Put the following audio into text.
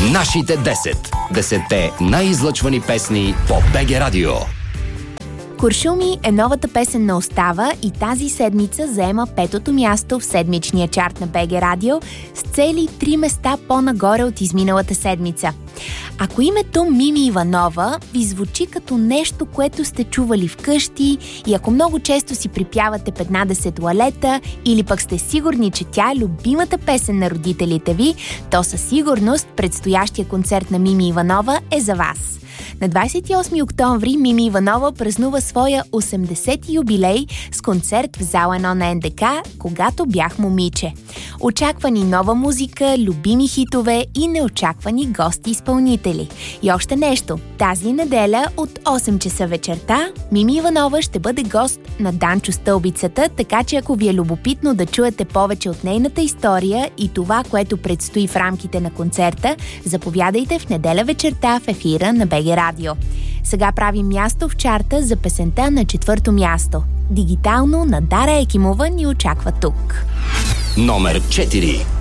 Нашите 10. 10-те най-излъчвани песни по БГ Радио. Куршуми е новата песен на Остава и тази седмица заема 5-то място в седмичния чарт на БГ Радио с цели 3 места по-нагоре от изминалата седмица. Ако името Мими Иванова ви звучи като нещо, което сте чували вкъщи и ако много често си припявате 15 лалета или пък сте сигурни, че тя е любимата песен на родителите ви, то със сигурност предстоящия концерт на Мими Иванова е за вас. На 28 октомври Мими Иванова празнува своя 80-ти юбилей с концерт в зала 1 на НДК, когато бях момиче. Очаквани нова музика, любими хитове и неочаквани гости-изпълнители. И още нещо. Тази неделя от 8 часа вечерта Мими Иванова ще бъде гост на Данчо Стълбицата, така че ако ви е любопитно да чуете повече от нейната история и това, което предстои в рамките на концерта, заповядайте в неделя вечерта в ефира на БГ Радио. Сега правим място в чарта за песента на 4-то място. Дигитално на Дара Екимова ни очаква тук. Номер 4.